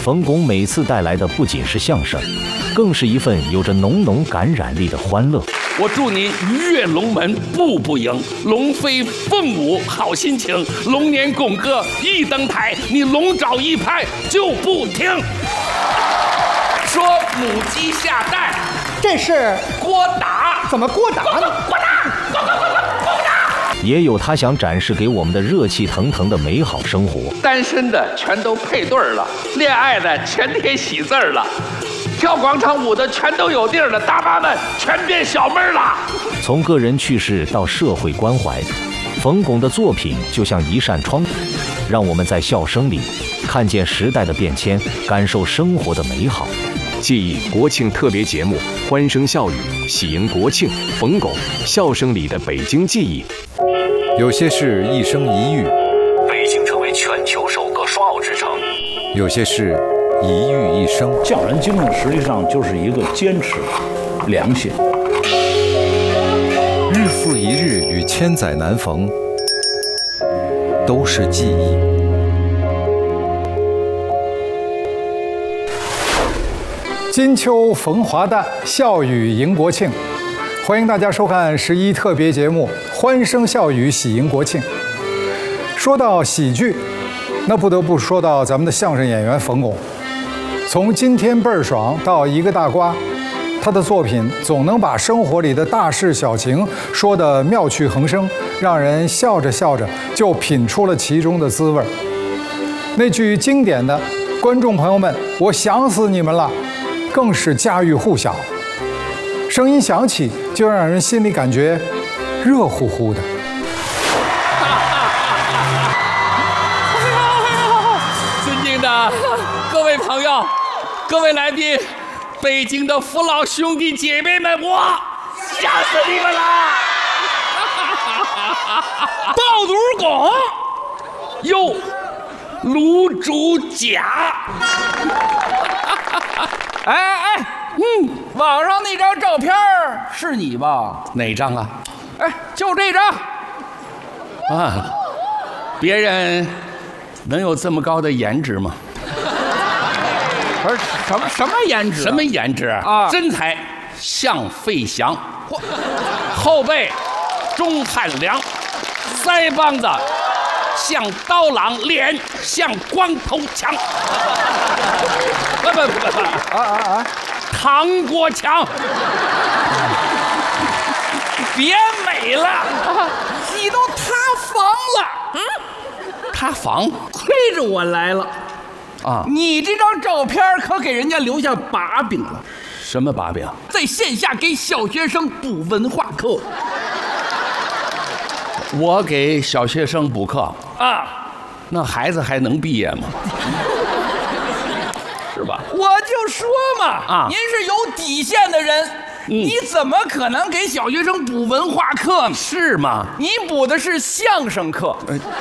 冯巩每次带来的不仅是相声，更是一份有着浓浓感染力的欢乐。 我祝你鱼跃龙门步步赢，龙飞凤舞好心情，龙年拱歌一登台，你龙爪一拍就不停。说母鸡下蛋， 这是郭达， 怎么郭达呢？ 郭达， 也有他想展示给我们的热气腾腾的美好生活。 单身的全都配对了，恋爱的全贴喜字了，跳广场舞的全都有地儿了，大妈们全变小妹儿了。 从个人趣事到社会关怀，冯巩的作品就像一扇窗，让我们在笑声里看见时代的变迁，感受生活的美好。 记忆国庆特别节目，欢声笑语，喜迎国庆。冯巩，笑声里的北京记忆。 有些事一生一遇， 北京成为全球首个双奥之城。 有些事一遇一生。 匠人精神实际上就是一个坚持、良心。 日复一日与千载难逢，都是记忆。 金秋逢华诞，笑语迎国庆。欢迎大家收看11特别节目《欢声笑语喜迎国庆》。说到喜剧，那不得不说到咱们的相声演员冯巩。从今天倍儿爽到一个大瓜，他的作品总能把生活里的大事小情说得妙趣横生，让人笑着笑着就品出了其中的滋味。那句经典的“观众朋友们，我想死你们了”，更是家喻户晓，声音响起就让人心里感觉热乎乎的。 尊敬的各位朋友、各位来宾、北京的父老兄弟姐妹们，我想死你们了！爆肚拱，哟，卤煮甲。 哎，网上那张照片是你吧？ 哪张啊？ 哎，就这张。 啊，别人能有这么高的颜值吗？ 不是什么颜值？ 什么颜值啊？ 身材像费翔，后背钟汉良，腮帮子像刀郎，脸像光头强。不，唐国强。别美了， 你都塌房了。 塌房？ 亏着我来了啊！ 你这张照片可给人家留下把柄了。 什么把柄？ 在线下给小学生补文化课。 我给小学生补课啊？ 那孩子还能毕业吗？是吧？ 我就说嘛， 啊， 您是有底线的人，你怎么可能给小学生补文化课呢？ 是吗？ 你补的是相声课。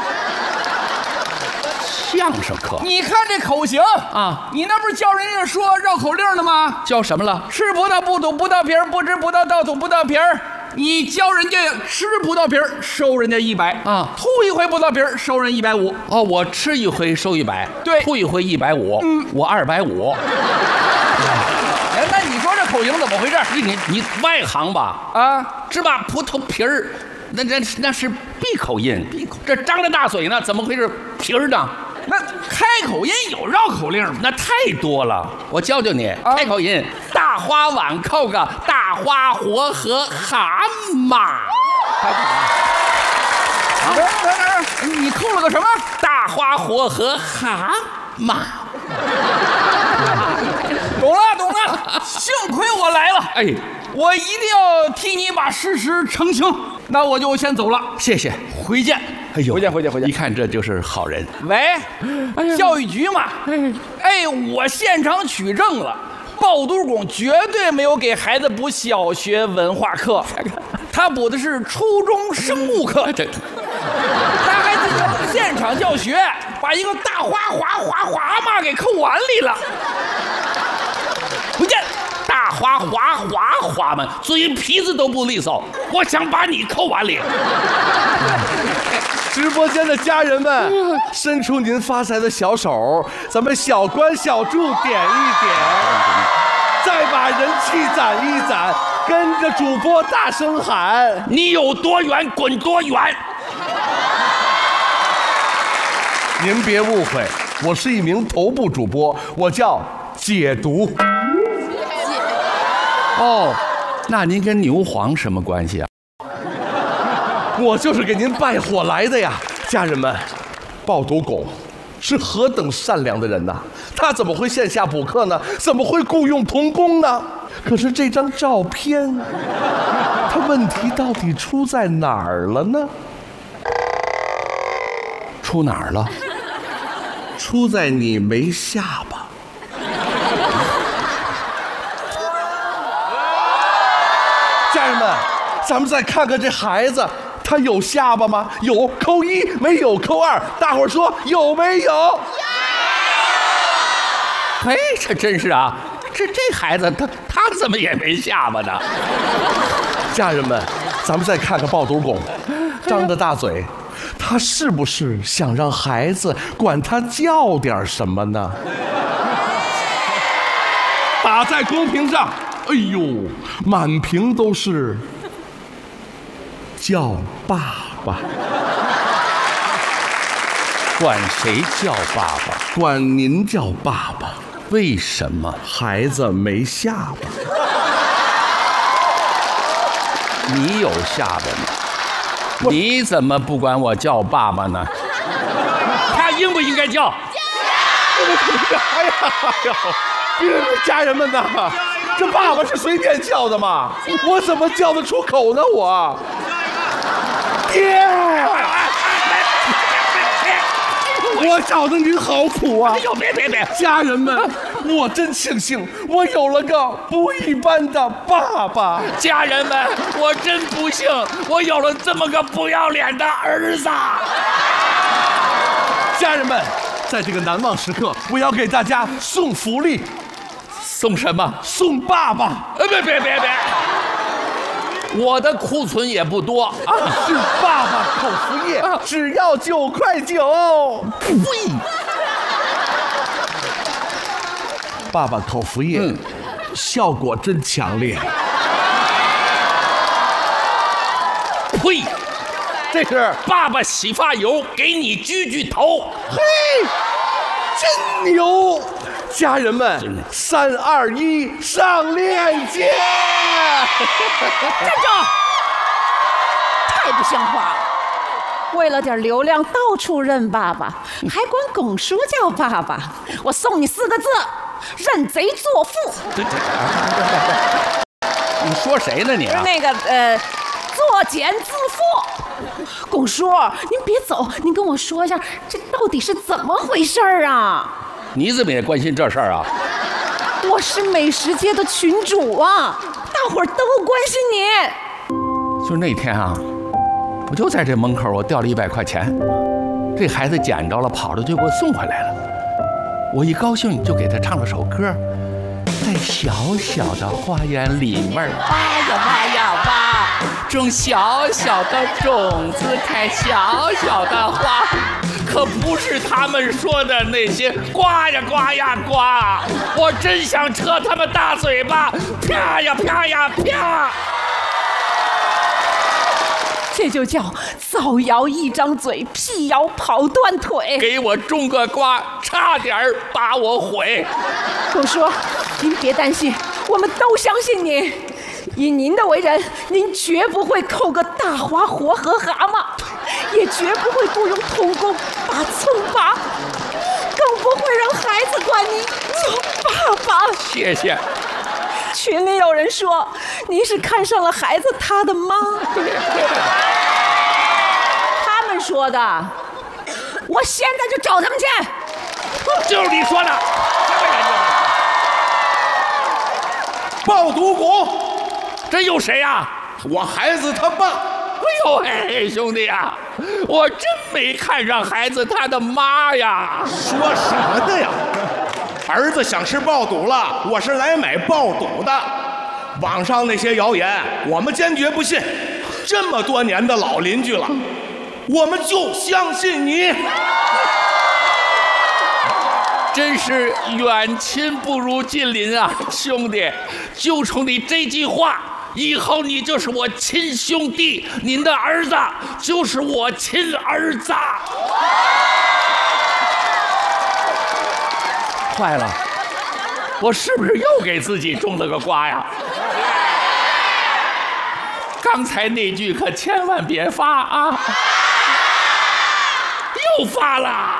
相声课？ 你看这口型啊， 你那不是教人家说绕口令的吗？ 教什么了？ 吃葡萄不吐葡萄皮儿，不吃葡萄倒吐葡萄皮儿。你教人家吃葡萄皮儿，收人家100 啊， 吐一回葡萄皮儿，收人150。 哦，我吃一回收100， 对， 吐一回150，我250。 哎，那你说这口型怎么回事？ 你外行吧？ 啊， 是吧？葡萄皮儿，那是闭口音，这张着大嘴呢，怎么会是皮儿呢？ 那开口音有绕口令吗？ 那太多了，我教教你。开口音：大花碗扣个大花活和蛤蟆。 你扣了个什么？ 大花活和蛤蟆。 懂了，幸亏我来了。 哎， 我一定要替你把事实澄清。那我就先走了， 谢谢， 回见。 哎呦， 回见！ 一看这就是好人。 喂，教育局嘛，我现场取证了，爆肚拱绝对没有给孩子补小学文化课，他补的是初中生物课。他还进行现场教学，把一个大花蛤蟆给扣碗里了。回见。 大花们嘴皮子都不利索，我想把你扣碗里。 直播间的家人们，伸出您发财的小手，咱们小关小柱点一点，再把人气攒一攒，跟着主播大声喊： 你有多远滚多远！ 您别误会，我是一名头部主播，我叫解毒。 哦，那您跟牛黄什么关系啊？ 我就是给您拜火来的呀，家人们，爆毒拱是何等善良的人呐，他怎么会线下补课呢？怎么会雇佣童工呢？可是这张照片，他问题到底出在哪儿了呢？ 出哪儿了？ 出在你没下巴。家人们，咱们再看看这孩子。他有下巴吗？有，扣1；没有，扣2。大伙儿说有没有？ 哎，这真是啊！这孩子他怎么也没下巴呢？ 家人们，咱们再看看爆肚拱，张着大嘴，他是不是想让孩子管他叫点什么呢？打在公屏上，哎呦，满屏都是。叫爸爸， 管谁叫爸爸？ 管您叫爸爸。 为什么？ 孩子没下巴。 你有下巴吗？你怎么不管我叫爸爸呢？他应不应该叫？ 哎呀，家人们呐，这爸爸是随便叫的吗？我怎么叫得出口呢？爹，我找的您好苦啊！ 哎呦，别！ 家人们，我真庆幸我有了个不一般的爸爸。 家人们，我真不幸，我有了这么个不要脸的儿子。 家人们，在这个难忘时刻，我要给大家送福利。 送什么？ 送爸爸！ 别！我的库存也不多啊， 是爸爸口服液，只要9.9块。 呸！ 爸爸口服液，效果真强烈。 呸！ 这是爸爸洗发油，给你焗头。 嘿，真牛！家人们，3、2、1，上链接！ 站住！太不像话了！为了点流量，到处认爸爸，还管拱叔叫爸爸。我送你4个字：认贼作父。 你说谁呢你？ 那个作茧自缚。拱叔，您别走，您跟我说一下，这到底是怎么回事啊？ 你怎么也关心这事儿啊？ 我是美食街的群主啊，大伙儿都关心你。 就那天啊，我就在这门口，我掉了100块钱，这孩子捡着了，跑着就给我送回来了。我一高兴就给他唱了首歌，在小小的花园里面挖呀挖，种小小的种子，开小小的花。可不是他们说的那些刮呀刮呀刮，我真想扯他们大嘴巴，啪呀啪呀啪！ 这就叫造谣一张嘴，辟谣跑断腿。 给我种个瓜，差点把我毁。 我说，您别担心，我们都相信你。以您的为人，您绝不会扣个大花活河蛤蟆，也绝不会雇佣童工把葱拔，更不会让孩子管您叫爸爸。 谢谢。 群里有人说您是看上了孩子他的妈，他们说的，我现在就找他们去。 就是你说的，什么人这爆肚拱， 这有谁呀？ 我孩子他爸。 哎呦嘿，兄弟呀，我真没看上孩子他的妈呀！ 说什么呢呀？儿子想吃爆肚了，我是来买爆肚的。网上那些谣言，我们坚决不信。这么多年的老邻居了， 我们就相信你。 真是远亲不如近邻啊，兄弟！就冲你这句话，以后你就是我亲兄弟，您的儿子就是我亲儿子。坏了，我是不是又给自己种了个瓜呀？刚才那句可千万别发啊！又发了。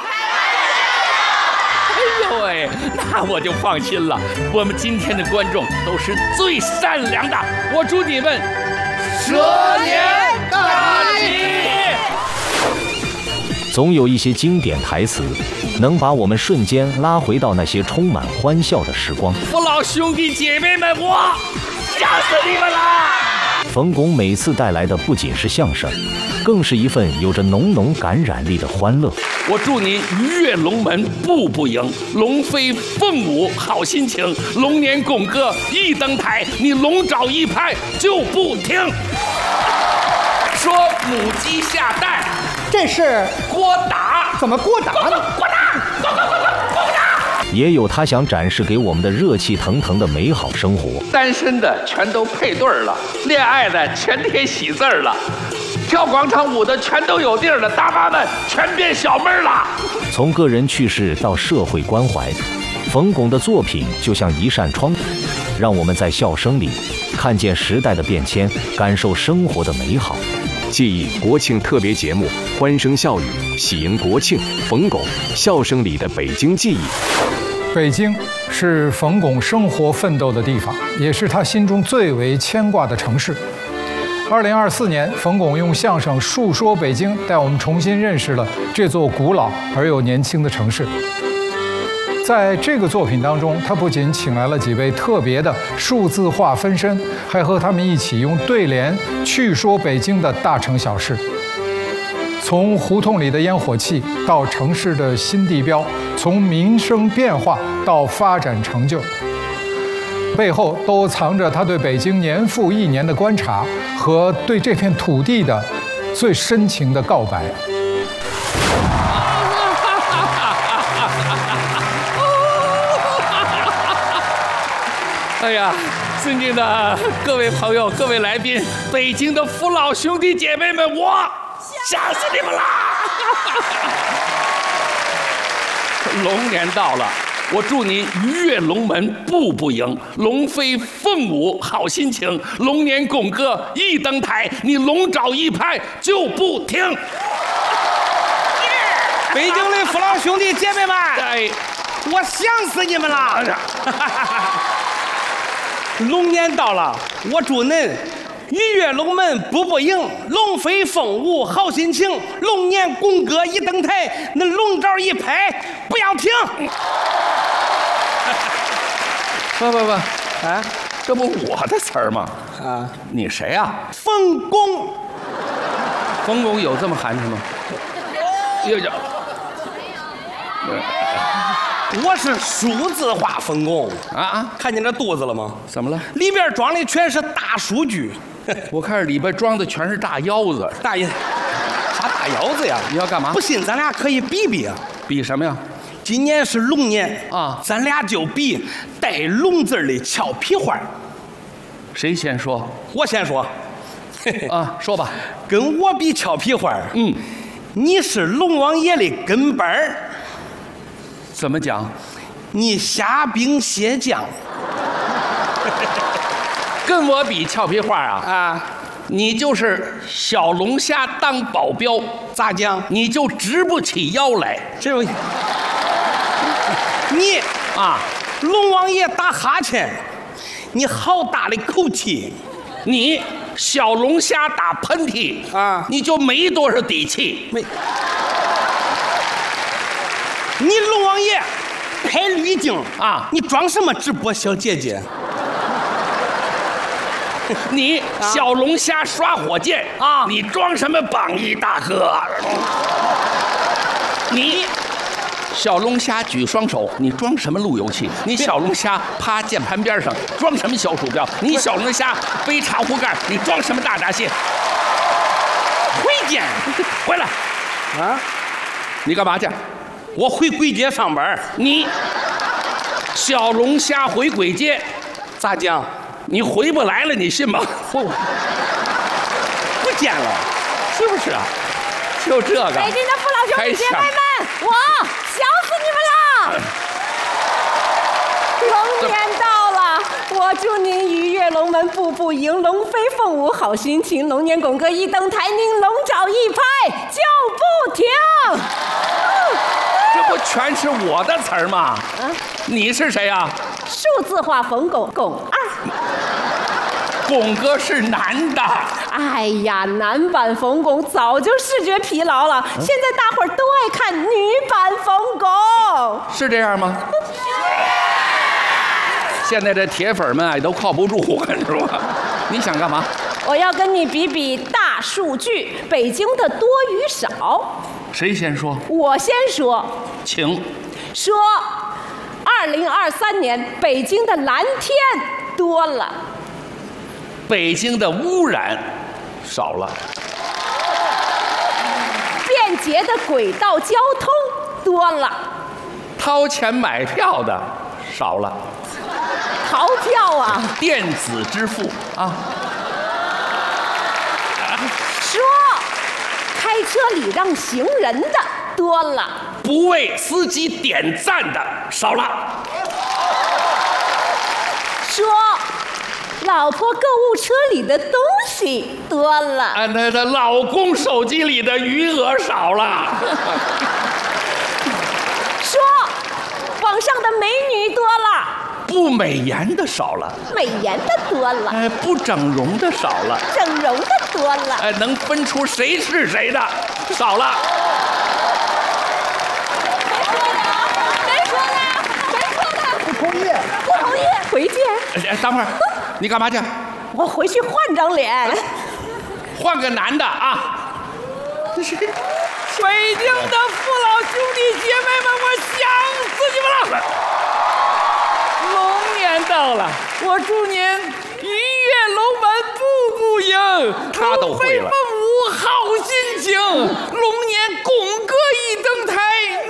哎呦喂，那我就放心了。我们今天的观众都是最善良的，我祝你们蛇年大吉。 总有一些经典台词，能把我们瞬间拉回到那些充满欢笑的时光。 父老兄弟姐妹们，我吓死你们了！ 冯巩每次带来的不仅是相声，更是一份有着浓浓感染力的欢乐。 我祝您鱼跃龙门步步赢，龙飞凤舞好心情，龙年拱歌一登台，你龙爪一拍就不停。说母鸡下蛋， 这是郭达， 怎么郭达呢？ 郭达， 也有他想展示给我们的热气腾腾的美好生活。 单身的全都配对了，恋爱的全贴喜字了，跳广场舞的全都有地儿了，大妈们全变小妹了。 从个人趣事到社会关怀，冯巩的作品就像一扇窗，让我们在笑声里看见时代的变迁，感受生活的美好。 记忆国庆特别节目《欢声笑语喜迎国庆》，冯巩笑声里的北京记忆。 北京是冯巩生活奋斗的地方，也是他心中最为牵挂的城市。2024年，冯巩用相声述说北京，带我们重新认识了这座古老而又年轻的城市。在这个作品当中，他不仅请来了几位特别的数字化分身，还和他们一起用对联去说北京的大城小事。从胡同里的烟火气到城市的新地标，从民生变化到发展成就，背后都藏着他对北京年复一年的观察和对这片土地的最深情的告白。 哎呀，尊敬的各位朋友、各位来宾，北京的父老兄弟姐妹们，我吓死你们啦！龙年到了，我祝您鱼跃龙门步步赢，龙飞凤舞好心情，龙年拱歌一登台，你龙爪一拍就不停。 北京的父老兄弟姐妹们，我想死你们了！龙年到了，我祝恁鱼跃龙门步步赢，龙飞凤舞好心情，龙年拱歌一登台，那龙爪一拍不要停。 不，啊，这不我的词儿吗？啊，你谁呀？ 冯巩。 冯巩有这么寒碜吗？有。 我是数字化冯巩啊！看见这肚子了吗？ 怎么了？ 里边装的全是大数据。 我看里边装的全是大腰子。 啥大腰子呀？ 你要干嘛？ 不信咱俩可以比比啊！ 比什么呀？ 今年是龙年啊， 咱俩就比带龙字的俏皮话。 谁先说？ 我先说。 啊，说吧。 跟我比俏皮话，你是龙王爷的跟班儿。 怎么讲？ 你虾兵蟹将， 跟我比俏皮话啊！你就是小龙虾当保镖， 咋讲？ 你就直不起腰来。 这你啊，龙王爷打哈欠，你好大的口气！ 你小龙虾打喷嚏啊，你就没多少底气。 你龙王爷开滤镜啊！你装什么直播小姐姐？ 你小龙虾刷火箭啊！你装什么榜一大哥？你小龙虾举双手，你装什么路由器？你小龙虾趴键盘边上，装什么小鼠标？你小龙虾背茶壶盖，你装什么大闸蟹？ 回见， 回来， 啊！ 你干嘛去？ 我回簋街上班。 你小龙虾回簋街， 咋讲？ 你回不来了，你信吗？ 不见了， 是不是啊？就这个。 北京的父老兄弟姐妹们，我想死你们了！龙年到了，我祝您鱼跃龙门步步赢，龙飞凤舞好心情，龙年拱歌一登台，您龙爪一拍就不停。 这不全是我的词儿吗？你是谁呀？ 数字化冯巩，巩二。 巩哥是男的。 哎呀，男版冯巩早就视觉疲劳了，现在大伙儿都爱看女版冯巩。 是这样吗？现在这铁粉们啊都靠不住，是吧？你想干嘛？ 我要跟你比比大数据，北京的多与少。 谁先说？ 我先说。 请说，2023年北京的蓝天多了， 北京的污染少了， 便捷的轨道交通多了， 掏钱买票的少了， 逃票啊， 电子支付啊。 说开车礼让行人的多了， 不为司机点赞的少了。 说老婆购物车里的东西多了， 她的老公手机里的余额少了。 说网上的美女多了， 不美颜的少了， 美颜的多了， 不整容的少了， 整容的多了， 能分出谁是谁的少了。 谁说的？不同意，不同意，回见。 等会儿，你干嘛去？ 我回去换张脸， 换个男的啊。 这是北京的父老兄弟姐妹们，我想死你们了！龙年到了，我祝您鱼跃龙门步步赢， 他都会了。 龙飞凤舞好心情，龙年拱歌